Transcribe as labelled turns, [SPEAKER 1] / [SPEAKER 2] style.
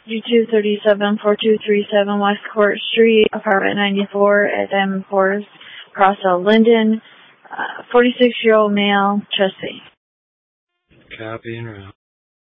[SPEAKER 1] U237-4237 West Court Street, apartment 94 at Diamond Forest, Crossell, Linden. 46-year-old male, chest pain.
[SPEAKER 2] Copy and route.